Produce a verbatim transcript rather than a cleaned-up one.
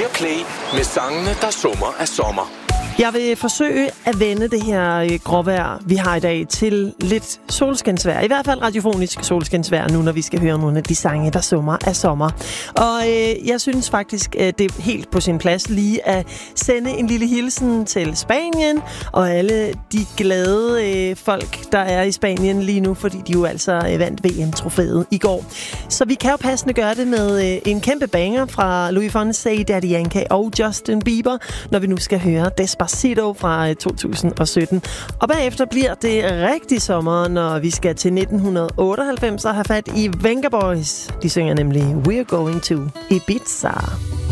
Viaplay med sangene, der summer af sommer. Jeg vil forsøge at vende det her gråvejr, vi har i dag, til lidt solskinsvejr. I hvert fald radiofonisk solskinsvejr nu, når vi skal høre nogle af de sange, der summer af sommer. Og øh, jeg synes faktisk, at det er helt på sin plads lige at sende en lille hilsen til Spanien og alle de glade øh, folk, der er i Spanien lige nu, fordi de jo altså øh, vandt V M-trofæet i går. Så vi kan jo passende gøre det med øh, en kæmpe banger fra Luis Fonsi, Daddy Yankee og Justin Bieber, når vi nu skal høre Despacito fra to tusind og sytten. Og bagefter bliver det rigtig sommer, når vi skal til nitten otteoghalvfems og have fat i Venga Boys. De synger nemlig We're Going to Ibiza.